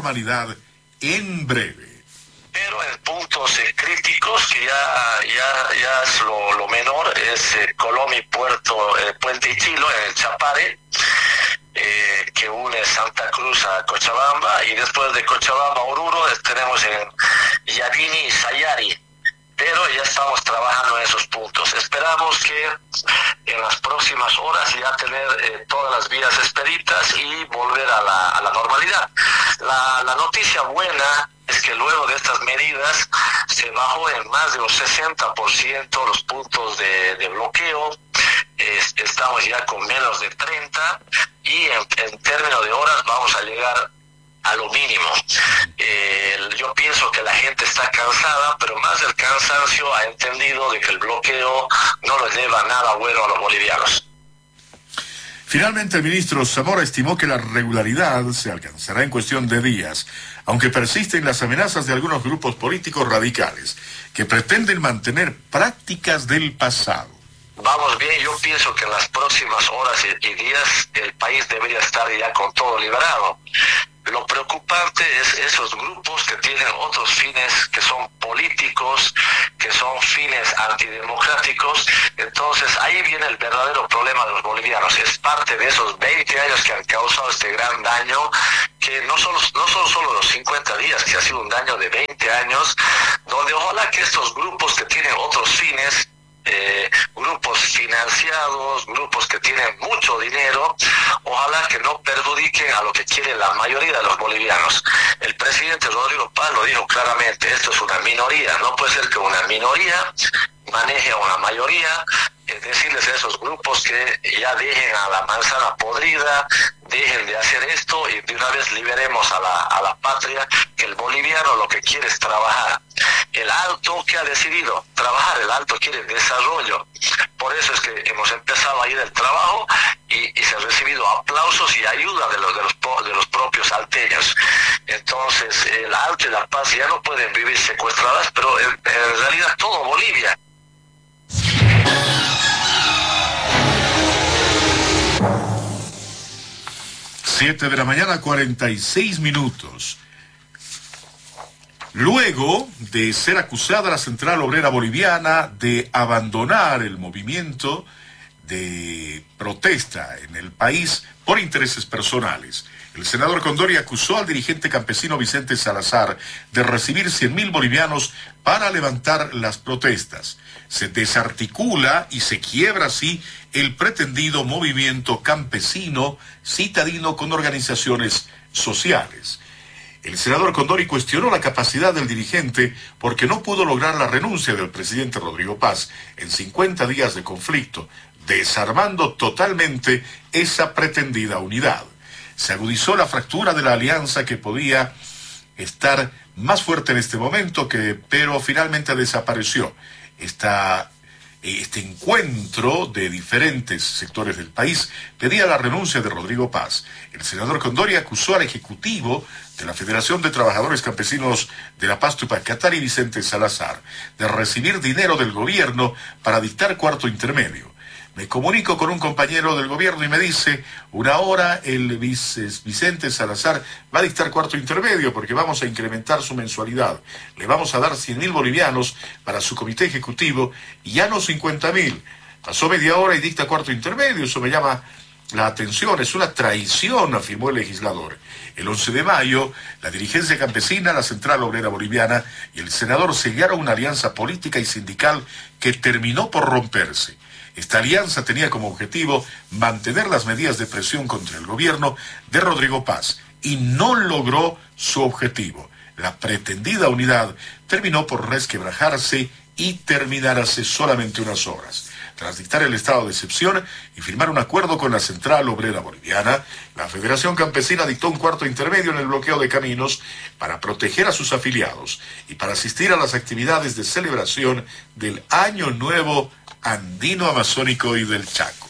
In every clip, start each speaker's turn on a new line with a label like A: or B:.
A: normalidad en breve.
B: Pero en puntos críticos, que ya es lo menor, es Colomi, Puente Ichilo, en el Chapare, que une Santa Cruz a Cochabamba, y después de Cochabamba a Oruro tenemos en Yavini y Sayari, pero ya estamos trabajando en esos puntos. Esperamos que en las próximas horas ya tener todas las vías expeditas y volver a la normalidad. La noticia buena es que luego de estas medidas se bajó en más de un 60% los puntos de bloqueo. Estamos ya con menos de 30 y en términos de horas vamos a llegar a lo mínimo. Yo pienso que la gente está cansada, pero más del cansancio ha entendido de que el bloqueo no le lleva nada bueno a los bolivianos.
A: Finalmente, el ministro Zamora estimó que la regularidad se alcanzará en cuestión de días, aunque persisten las amenazas de algunos grupos políticos radicales que pretenden mantener prácticas del pasado.
B: Vamos bien, yo pienso que en las próximas horas y días el país debería estar ya con todo liberado. Lo preocupante es esos grupos que tienen otros fines, que son políticos, que son fines antidemocráticos. Entonces ahí viene el verdadero problema de los bolivianos. Es parte de esos 20 años que han causado este gran daño, que no son solo los 50 días, que ha sido un daño de 20 años, donde ojalá que estos grupos que tienen otros fines, grupos financiados, grupos que tienen mucho dinero, ojalá que no perjudiquen a lo que quiere la mayoría de los bolivianos. El presidente Rodrigo Paz lo dijo claramente, esto es una minoría, no puede ser que una minoría maneje a una mayoría. Decirles a esos grupos que ya dejen a la manzana podrida, dejen de hacer esto y de una vez liberemos a la patria, que el boliviano lo que quiere es trabajar. El Alto, ¿qué ha decidido? Trabajar. El Alto quiere desarrollo. Por eso es que hemos empezado ahí del trabajo y se han recibido aplausos y ayuda de los propios alteños. Entonces el Alto y La Paz ya no pueden vivir secuestradas, pero en realidad todo Bolivia.
A: Siete de la mañana, 46 minutos. Luego de ser acusada la Central Obrera Boliviana de abandonar el movimiento de protesta en el país por intereses personales, el senador Condori acusó al dirigente campesino Vicente Salazar de recibir 100.000 bolivianos para levantar las protestas. Se desarticula y se quiebra así el pretendido movimiento campesino citadino con organizaciones sociales. El senador Condori cuestionó la capacidad del dirigente porque no pudo lograr la renuncia del presidente Rodrigo Paz en 50 días de conflicto, desarmando totalmente esa pretendida unidad. Se agudizó la fractura de la alianza que podía estar más fuerte en este momento, pero finalmente desapareció. Este encuentro de diferentes sectores del país pedía la renuncia de Rodrigo Paz. El senador Condori acusó al ejecutivo de la Federación de Trabajadores Campesinos de La Paz, Tupac-Katari, Vicente Salazar, de recibir dinero del gobierno para dictar cuarto intermedio. Me comunico con un compañero del gobierno y me dice, una hora el Vicente Salazar va a dictar cuarto intermedio porque vamos a incrementar su mensualidad. Le vamos a dar 100.000 bolivianos para su comité ejecutivo y ya no 50.000. Pasó media hora y dicta cuarto intermedio, eso me llama la atención, es una traición, afirmó el legislador. El 11 de mayo, la dirigencia campesina, la Central Obrera Boliviana y el senador sellaron una alianza política y sindical que terminó por romperse. Esta alianza tenía como objetivo mantener las medidas de presión contra el gobierno de Rodrigo Paz y no logró su objetivo. La pretendida unidad terminó por resquebrajarse y terminar hace solamente unas horas. Tras dictar el estado de excepción y firmar un acuerdo con la Central Obrera Boliviana, la Federación Campesina dictó un cuarto intermedio en el bloqueo de caminos para proteger a sus afiliados y para asistir a las actividades de celebración del Año Nuevo Andino Amazónico y del Chaco.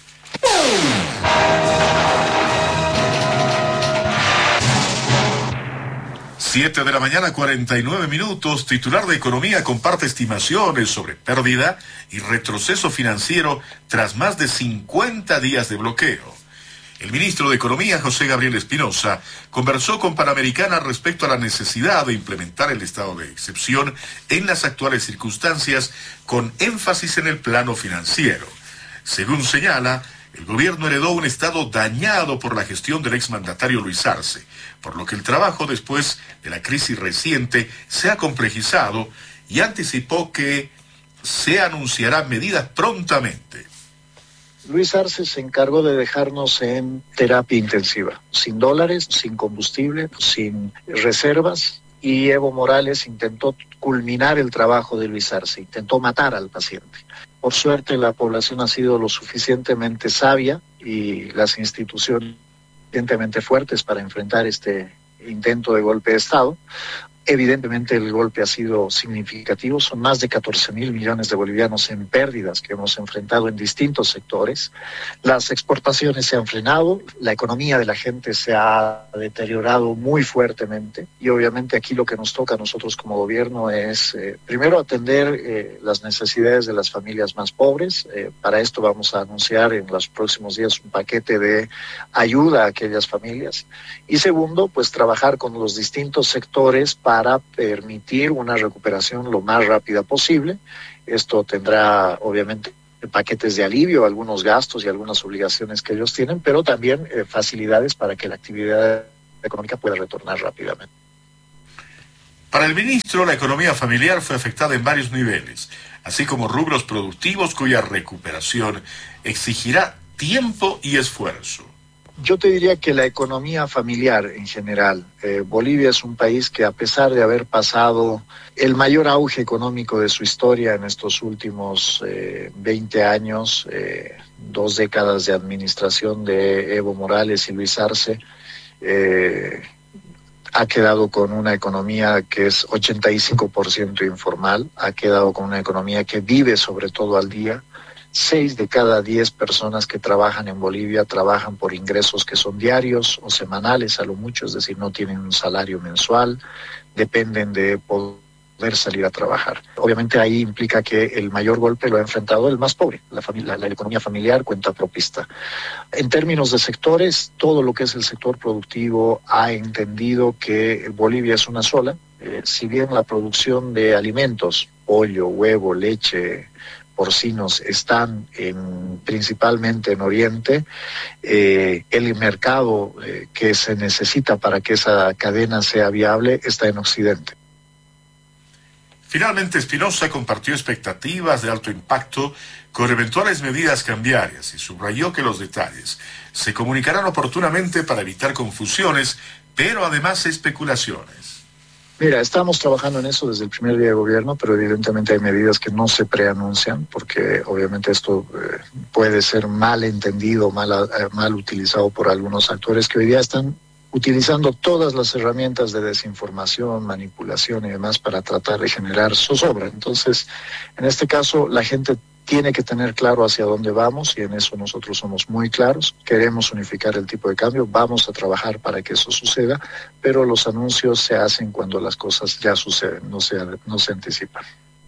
A: 7 de la mañana, 49 minutos. Titular de Economía comparte estimaciones sobre pérdida y retroceso financiero tras más de 50 días de bloqueo. El ministro de Economía, José Gabriel Espinosa, conversó con Panamericana respecto a la necesidad de implementar el estado de excepción en las actuales circunstancias, con énfasis en el plano financiero. Según señala, el gobierno heredó un estado dañado por la gestión del exmandatario Luis Arce, por lo que el trabajo después de la crisis reciente se ha complejizado y anticipó que se anunciarán medidas prontamente.
C: Luis Arce se encargó de dejarnos en terapia intensiva, sin dólares, sin combustible, sin reservas, y Evo Morales intentó culminar el trabajo de Luis Arce, intentó matar al paciente. Por suerte la población ha sido lo suficientemente sabia y las instituciones suficientemente fuertes para enfrentar este intento de golpe de Estado. Evidentemente el golpe ha sido significativo, son más de 14.000 millones de bolivianos en pérdidas que hemos enfrentado en distintos sectores. Las exportaciones se han frenado, la economía de la gente se ha deteriorado muy fuertemente y obviamente aquí lo que nos toca a nosotros como gobierno es primero atender las necesidades de las familias más pobres. Para esto vamos a anunciar en los próximos días un paquete de ayuda a aquellas familias y segundo, pues trabajar con los distintos sectores para permitir una recuperación lo más rápida posible. Esto tendrá obviamente paquetes de alivio, algunos gastos y algunas obligaciones que ellos tienen, pero también facilidades para que la actividad económica pueda retornar rápidamente.
A: Para el ministro, la economía familiar fue afectada en varios niveles, así como rubros productivos cuya recuperación exigirá tiempo y esfuerzo.
C: Yo te diría que la economía familiar en general, Bolivia es un país que a pesar de haber pasado el mayor auge económico de su historia en estos últimos 20 años, 2 décadas de administración de Evo Morales y Luis Arce, ha quedado con una economía que es 85% informal, ha quedado con una economía que vive sobre todo al día. 6 de cada 10 personas que trabajan en Bolivia trabajan por ingresos que son diarios o semanales a lo mucho, es decir, no tienen un salario mensual, dependen de poder salir a trabajar. Obviamente ahí implica que el mayor golpe lo ha enfrentado el más pobre, la economía familiar, cuenta propista. En términos de sectores, todo lo que es el sector productivo ha entendido que Bolivia es una sola. Si bien la producción de alimentos, pollo, huevo, leche, porcinos están principalmente en Oriente, el mercado que se necesita para que esa cadena sea viable está en Occidente.
A: Finalmente, Espinosa compartió expectativas de alto impacto con eventuales medidas cambiarias y subrayó que los detalles se comunicarán oportunamente para evitar confusiones, pero además especulaciones.
C: Mira, estamos trabajando en eso desde el primer día de gobierno, pero evidentemente hay medidas que no se preanuncian, porque obviamente esto puede ser mal entendido, mal utilizado por algunos actores que hoy día están utilizando todas las herramientas de desinformación, manipulación y demás para tratar de generar zozobra. Entonces, en este caso, la gente tiene que tener claro hacia dónde vamos y en eso nosotros somos muy claros. Queremos unificar el tipo de cambio, vamos a trabajar para que eso suceda, pero los anuncios se hacen cuando las cosas ya suceden, no se anticipan.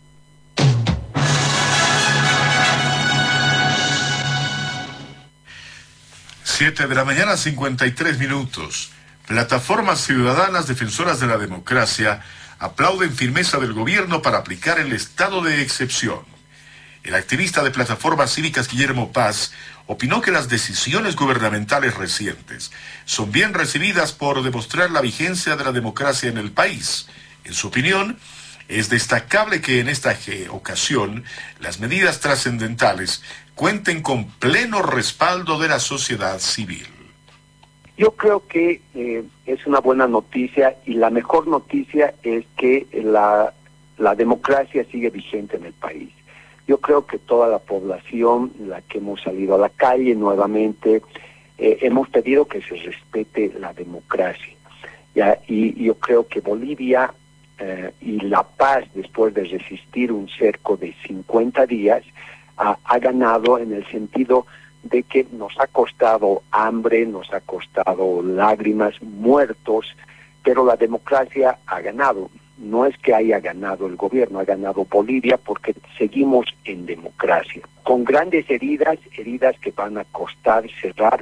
A: Siete de la mañana, 53 minutos. Plataformas ciudadanas defensoras de la democracia aplauden firmeza del gobierno para aplicar el estado de excepción. El activista de Plataformas Cívicas Guillermo Paz opinó que las decisiones gubernamentales recientes son bien recibidas por demostrar la vigencia de la democracia en el país. En su opinión, es destacable que en esta ocasión las medidas trascendentales cuenten con pleno respaldo de la sociedad civil.
D: Yo creo que es una buena noticia y la mejor noticia es que la democracia sigue vigente en el país. Yo creo que toda la población, la que hemos salido a la calle nuevamente, hemos pedido que se respete la democracia. ¿Ya? Y yo creo que Bolivia y La Paz, después de resistir un cerco de 50 días, ha ganado en el sentido de que nos ha costado hambre, nos ha costado lágrimas, muertos, pero la democracia ha ganado. No es que haya ganado el gobierno, ha ganado Bolivia porque seguimos en democracia. Con grandes heridas que van a costar cerrar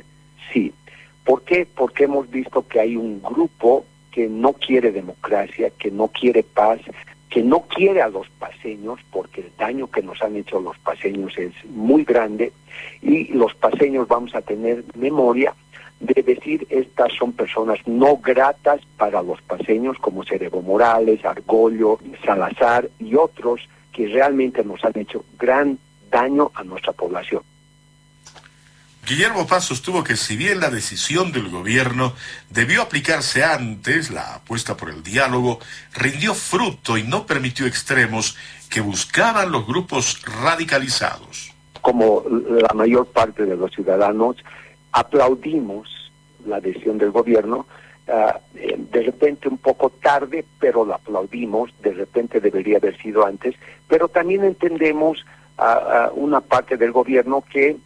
D: Sí. ¿Por qué? Porque hemos visto que hay un grupo que no quiere democracia, que no quiere paz, que no quiere a los paceños, porque el daño que nos han hecho los paceños es muy grande, y los paceños vamos a tener memoria de decir, estas son personas no gratas para los paceños, como ser Evo Morales, Argollo, Salazar y otros que realmente nos han hecho gran daño a nuestra población.
A: Guillermo Paz sostuvo que si bien la decisión del gobierno debió aplicarse antes, la apuesta por el diálogo rindió fruto y no permitió extremos que buscaban los grupos radicalizados.
D: Como la mayor parte de los ciudadanos, aplaudimos la decisión del gobierno, de repente un poco tarde, pero la aplaudimos, de repente debería haber sido antes, pero también entendemos a una parte del gobierno que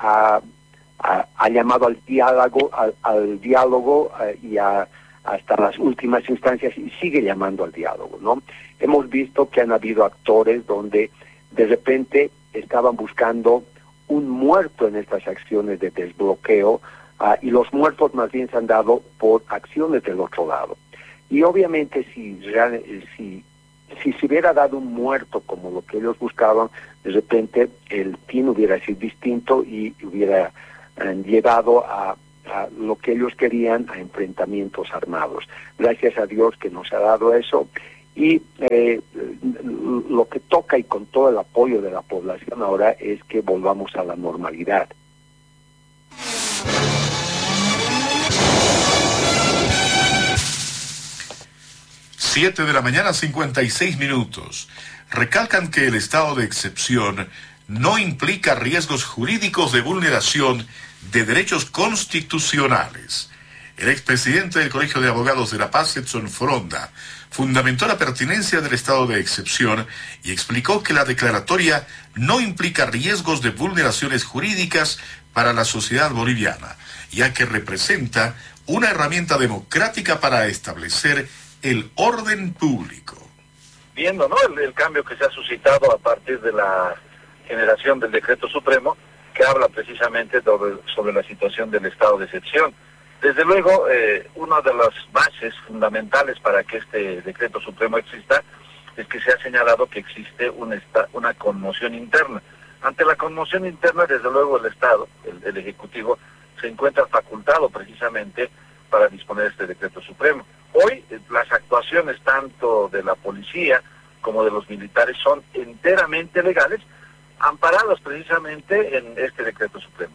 D: ha llamado al diálogo y hasta las últimas instancias, y sigue llamando al diálogo, ¿no? Hemos visto que han habido actores donde de repente estaban buscando un muerto en estas acciones de desbloqueo, y los muertos más bien se han dado por acciones del otro lado. Y obviamente si se hubiera dado un muerto como lo que ellos buscaban, de repente el fin hubiera sido distinto y hubiera llevado a lo que ellos querían, a enfrentamientos armados. Gracias a Dios que nos ha dado eso, y lo que toca, y con todo el apoyo de la población ahora, es que volvamos a la normalidad.
A: Siete de la mañana, 56 minutos. Recalcan que el estado de excepción no implica riesgos jurídicos de vulneración de derechos constitucionales. El expresidente del Colegio de Abogados de La Paz, Edson Fronda, fundamentó la pertinencia del estado de excepción y explicó que la declaratoria no implica riesgos de vulneraciones jurídicas para la sociedad boliviana, ya que representa una herramienta democrática para establecer el orden público.
E: Viendo, ¿no?, el cambio que se ha suscitado a partir de la generación del decreto supremo, que habla precisamente sobre la situación del estado de excepción. Desde luego, una de las bases fundamentales para que este decreto supremo exista es que se ha señalado que existe una conmoción interna. Ante la conmoción interna, desde luego el Estado, el Ejecutivo, se encuentra facultado precisamente para disponer este decreto supremo. Hoy las actuaciones tanto de la policía como de los militares son enteramente legales, amparados precisamente en este decreto supremo.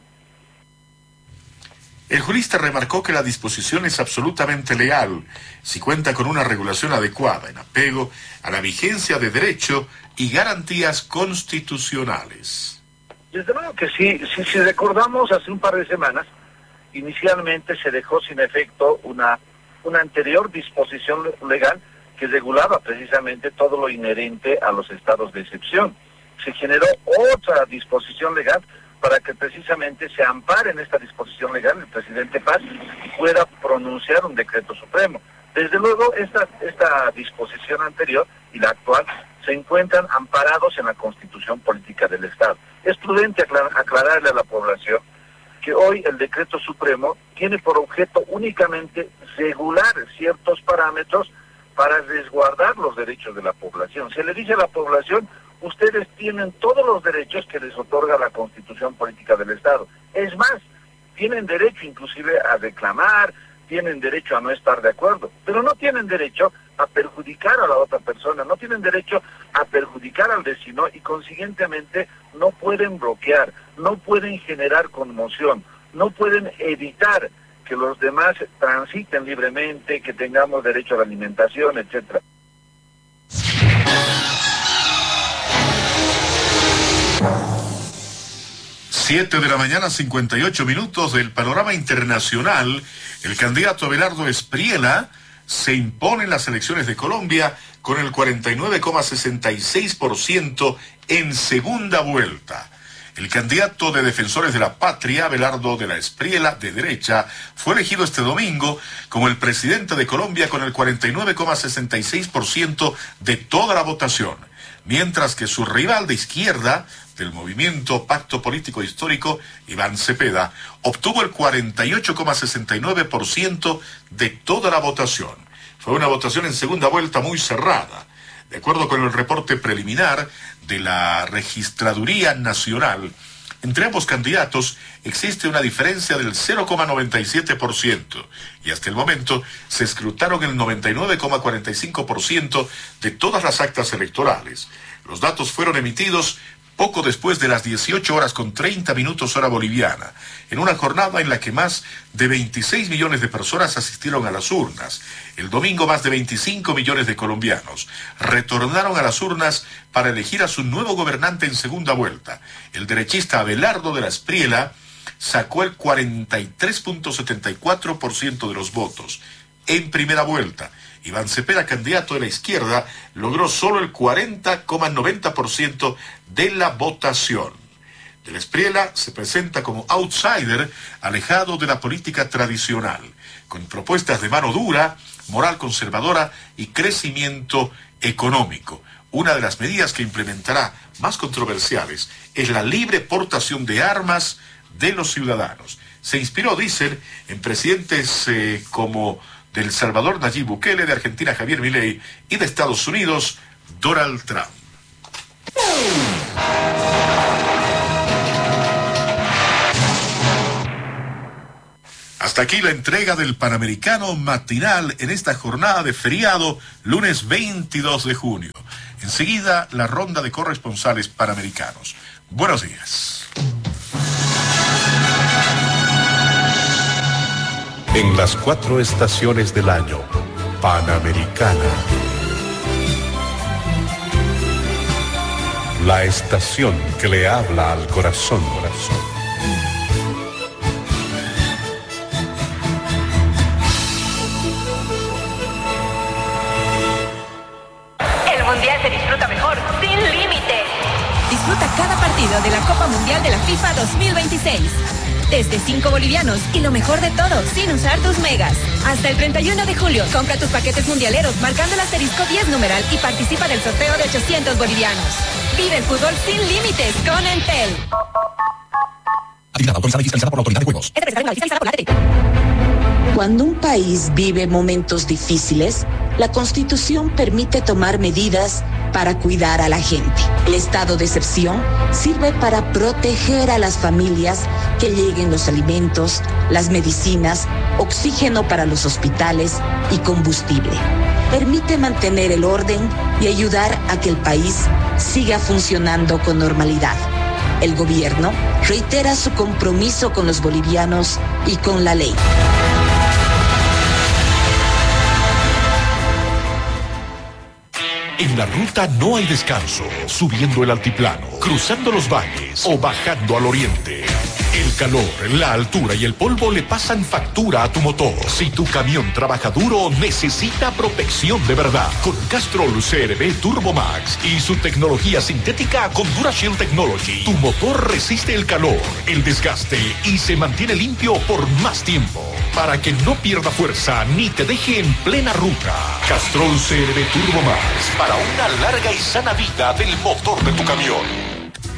A: El jurista remarcó que la disposición es absolutamente legal si cuenta con una regulación adecuada en apego a la vigencia de derecho y garantías constitucionales.
E: Desde luego que sí. Si recordamos, hace un par de semanas, inicialmente se dejó sin efecto una anterior disposición legal que regulaba precisamente todo lo inherente a los estados de excepción. Se generó otra disposición legal para que precisamente se ampare en esta disposición legal el presidente Paz pueda pronunciar un decreto supremo. Desde luego, esta disposición anterior y la actual se encuentran amparados en la Constitución Política del Estado. Es prudente aclararle a la población que hoy el decreto supremo tiene por objeto únicamente regular ciertos parámetros para resguardar los derechos de la población. Se le dice a la población: ustedes tienen todos los derechos que les otorga la Constitución Política del Estado. Es más, tienen derecho inclusive a reclamar, tienen derecho a no estar de acuerdo, pero no tienen derecho a perjudicar a la otra persona, no tienen derecho a perjudicar al vecino, y consiguientemente no pueden bloquear, no pueden generar conmoción, no pueden evitar que los demás transiten libremente, que tengamos derecho a la alimentación, etcétera.
A: Siete de la mañana, 58 minutos. Del panorama internacional, el candidato Abelardo Espriella se impone en las elecciones de Colombia con el 49,66% en segunda vuelta. El candidato de Defensores de la Patria, Abelardo de la Espriella, de derecha, fue elegido este domingo como el presidente de Colombia con el 49,66% de toda la votación, mientras que su rival de izquierda, del movimiento Pacto Político Histórico, Iván Cepeda, obtuvo el 48,69% de toda la votación. Fue una votación en segunda vuelta muy cerrada. De acuerdo con el reporte preliminar de la Registraduría Nacional, entre ambos candidatos existe una diferencia del 0,97% y hasta el momento se escrutaron el 99,45% de todas las actas electorales. Los datos fueron emitidos poco después de las 18:30 hora boliviana, en una jornada en la que más de 26 millones de personas asistieron a las urnas. El domingo más de 25 millones de colombianos retornaron a las urnas para elegir a su nuevo gobernante en segunda vuelta. El derechista Abelardo de la Espriella sacó el 43,74% de los votos. En primera vuelta, Iván Cepeda, candidato de la izquierda, logró solo el 40,90% de la votación. De la Espriella se presenta como outsider, alejado de la política tradicional, con propuestas de mano dura, moral conservadora y crecimiento económico. Una de las medidas que implementará, más controversiales, es la libre portación de armas de los ciudadanos. Se inspiró, dicen, en presidentes como de El Salvador, Nayib Bukele, de Argentina, Javier Milei, y de Estados Unidos, Donald Trump. Hasta aquí la entrega del Panamericano Matinal en esta jornada de feriado, lunes 22 de junio. Enseguida, la ronda de corresponsales panamericanos. Buenos días.
F: En las 4 estaciones del año, Panamericana. La estación que le habla al corazón.
G: El Mundial se disfruta mejor, sin límite. Disfruta cada partido de la Copa Mundial de la FIFA 2026. Desde 5 bolivianos y lo mejor de todo, sin usar tus megas. Hasta el 31 de julio, compra tus paquetes mundialeros marcando el asterisco 10 numeral y participa del sorteo de 800 bolivianos. Vive el fútbol sin límites con Entel.
H: Actividad autorizada y fiscalizada por la Autoridad de Juegos.
G: Fiscalizada por la ATT.
I: Cuando un país vive momentos difíciles, la Constitución permite tomar medidas para cuidar a la gente. El estado de excepción sirve para proteger a las familias, que lleguen los alimentos, las medicinas, oxígeno para los hospitales y combustible. Permite mantener el orden y ayudar a que el país siga funcionando con normalidad. El gobierno reitera su compromiso con los bolivianos y con la ley.
F: En la ruta no hay descanso, subiendo el altiplano, cruzando los valles o bajando al oriente. El calor, la altura y el polvo le pasan factura a tu motor. Si tu camión trabaja duro, necesita protección de verdad. Con Castrol CRB Turbo Max y su tecnología sintética con DuraShield Technology, tu motor resiste el calor, el desgaste y se mantiene limpio por más tiempo, para que no pierda fuerza ni te deje en plena ruta. Castrol CRB Turbo Max, para una larga y sana vida del motor de tu camión.